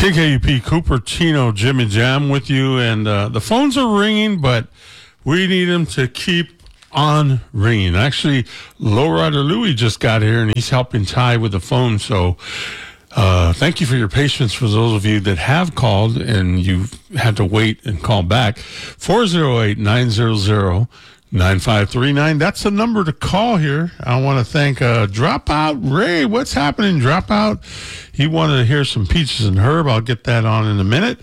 KKUP Cupertino, Jimmy Jam with you, and the phones are ringing, but we need them to keep on ringing. Actually, Lowrider Louie just got here, and he's helping Ty with the phone, so thank you for your patience for those of you that have called and you've had to wait and call back. 408-900-9539. That's the number to call here. I want to thank Dropout Ray. What's happening, Dropout? He wanted to hear some Peaches and Herb. I'll get that on in a minute.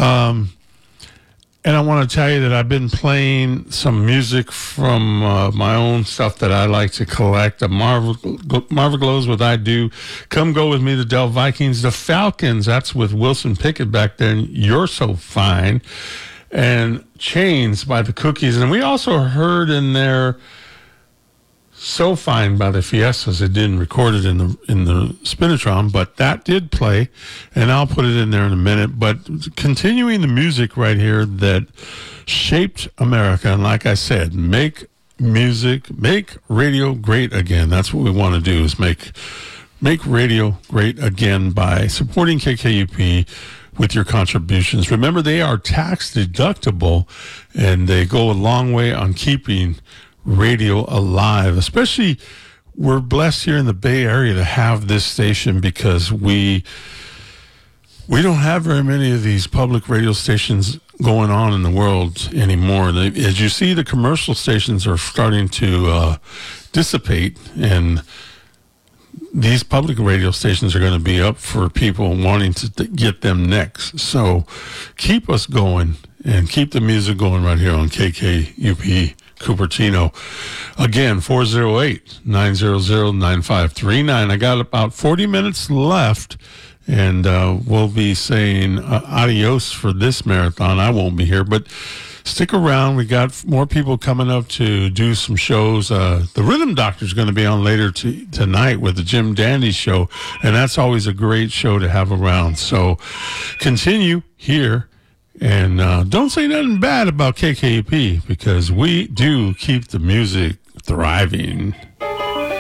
And I want to tell you that I've been playing some music from my own stuff that I like to collect. The Marvel Glows with I Do. Come Go With Me, the Dell Vikings. The Falcons, that's with Wilson Pickett back then. You're So Fine. And Chains by the Cookies. And we also heard in there So Fine by the Fiestas. It didn't record it in the Spinitron, but that did play, and I'll put it in there in a minute. But continuing the music right here that shaped America, and like I said, make music, make radio great again. That's what we want to do, is make radio great again by supporting KKUP with your contributions. Remember, they are tax deductible, and they go a long way on keeping radio alive. Especially, we're blessed here in the Bay Area to have this station because we don't have very many of these public radio stations going on in the world anymore. As you see, the commercial stations are starting to dissipate, and these public radio stations are going to be up for people wanting to get them next. So keep us going and keep the music going right here on KKUP Cupertino. Again, 408-900-9539. I got about 40 minutes left, and we'll be saying adios for this marathon. I won't be here, but stick around. We got more people coming up to do some shows. The Rhythm Doctor's going to be on later tonight with the Jim Dandy Show, and that's always a great show to have around. So continue here. And don't say nothing bad about KKUP, because we do keep the music thriving.